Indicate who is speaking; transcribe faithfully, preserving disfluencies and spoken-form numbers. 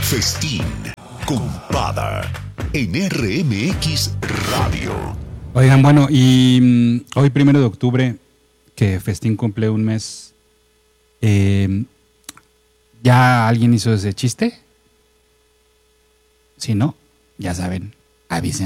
Speaker 1: Festín con Pada en R M X Radio.
Speaker 2: Oigan, bueno, y mm, hoy primero de octubre, que Festín cumple un mes, eh, ¿ya alguien hizo ese chiste? Si no, ya saben, avisen.